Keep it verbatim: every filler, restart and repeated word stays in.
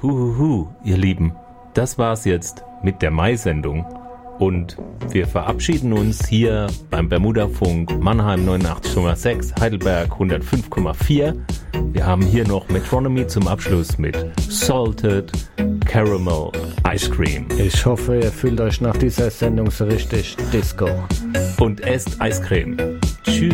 huhuhu, ihr Lieben, das war's jetzt mit der Mai-Sendung. Und wir verabschieden uns hier beim Bermuda-Funk Mannheim neunundachtzig Komma sechs, Heidelberg hundertfünf Komma vier. Wir haben hier noch Metronomy zum Abschluss mit Salted Caramel Ice Cream. Ich hoffe, ihr fühlt euch nach dieser Sendung so richtig Disco. Und esst Eiscreme.